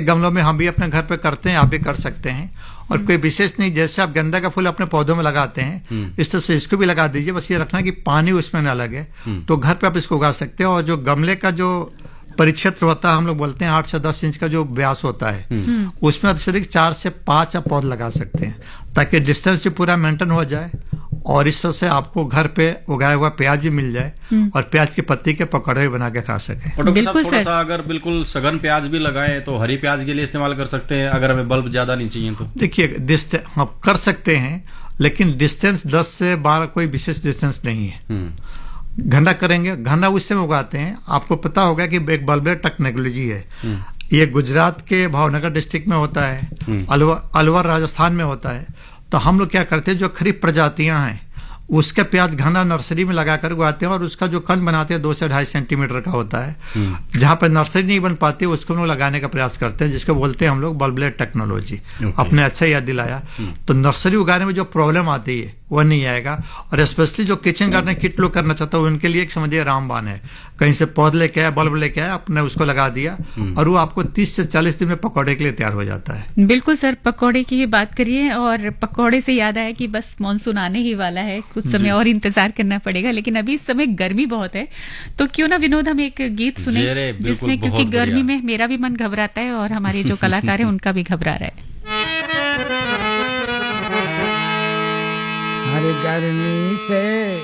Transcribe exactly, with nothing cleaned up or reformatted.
गमलों में हम भी अपने घर पे करते हैं, आप भी कर सकते हैं। और कोई विशेष नहीं, जैसे आप गेंदा का फूल अपने पौधों में लगाते हैं इस तरह से इसको भी लगा दीजिए, बस ये रखना कि पानी उसमें ना लगे। तो घर पे आप इसको उगा सकते हैं। और जो गमले का जो परिक्षेत्र होता है, हम लोग बोलते हैं आठ से दस इंच का जो व्यास होता है, उसमें अत्यधिक चार से पांच आप पौध लगा सकते हैं, ताकि डिस्टेंस पूरा मेंटेन हो जाए और इस तरह से आपको घर पे उगाया हुआ प्याज भी मिल जाए और प्याज की पत्ती के पकौड़े भी बना के खा सके। बिल्कुल थोड़ा सा अगर बिल्कुल सघन प्याज भी लगाएं तो हरी प्याज के लिए इस्तेमाल कर सकते हैं, अगर हमें बल्ब ज्यादा नहीं चाहिए तो। देखिए हम कर सकते हैं, लेकिन डिस्टेंस दस से बारह कोई विशेष डिस्टेंस नहीं है। घना करेंगे, घना उस समय उगाते हैं, आपको पता होगा कि एक बल्बेर टेक्नोलॉजी है, ये गुजरात के भावनगर डिस्ट्रिक्ट में होता है, अलवर अलवर राजस्थान में होता है। तो हम लोग क्या करते हैं, जो खरीफ प्रजातियां हैं उसके प्याज घना नर्सरी में लगाकर उगाते हैं और उसका जो कंद बनाते हैं दो से ढाई सेंटीमीटर का होता है। जहां पर नर्सरी नहीं बन पाती उसको हम लोग लगाने का प्रयास करते हैं, जिसको बोलते हैं हम लोग बल्बलेट टेक्नोलॉजी। आपने अच्छा याद दिलाया। तो नर्सरी उगाने में जो प्रॉब्लम आती है वो नहीं आएगा। और स्पेशली जो किचन गार्डन किट लोग करना चाहता है उनके लिए एक समझिए रामबाण है, कहीं से पौध लेके आया, बल्ब लेके आया, आपने उसको लगा दिया और वो आपको तीस से चालीस दिन में पकौड़े के लिए तैयार हो जाता है। बिल्कुल सर, पकौड़े की ही बात करिए और पकौड़े से याद आया कि बस मानसून आने ही वाला है, कुछ समय और इंतजार करना पड़ेगा, लेकिन अभी इस समय गर्मी बहुत है। तो क्यों ना विनोद हम एक गीत सुने जिसमें, क्योंकि गर्मी में मेरा भी मन घबराता है और हमारे जो कलाकार है उनका भी घबरा रहा है। हर गर्मी से